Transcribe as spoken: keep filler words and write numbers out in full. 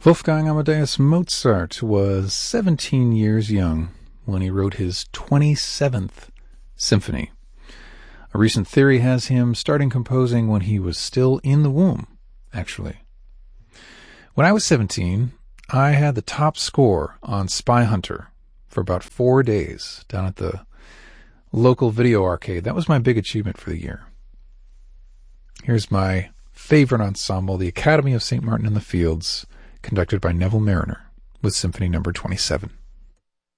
Wolfgang Amadeus Mozart was seventeen years young when he wrote his twenty-seventh symphony. A recent theory has him starting composing when he was still in the womb, actually. When I was seventeen, I had the top score on Spy Hunter for about four days down at the local video arcade. That was my big achievement for the year. Here's my favorite ensemble, the Academy of Saint Martin in the Fields, conducted by Neville Marriner, with Symphony Number twenty-seven.